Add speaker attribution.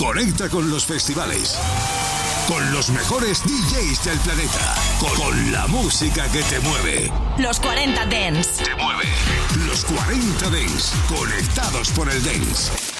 Speaker 1: Conecta con los festivales, con los mejores DJs del planeta, con la música que te mueve.
Speaker 2: Los 40 Dance.
Speaker 1: Te mueve. Los 40 Dance, conectados por el Dance.